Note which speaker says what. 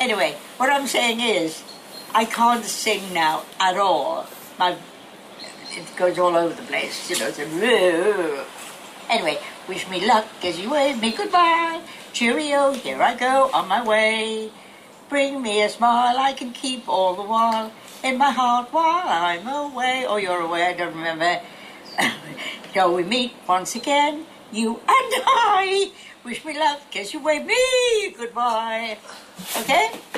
Speaker 1: Anyway, what I'm saying is, I can't sing now at all. It goes all over the place, you know. So, anyway, wish me luck as you wave me goodbye. Cheerio, here I go on my way. Bring me a smile I can keep all the while in my heart while I'm away. Oh, you're away, I don't remember. Shall we meet once again, you and I? Wish me luck as you wave me goodbye. Okay?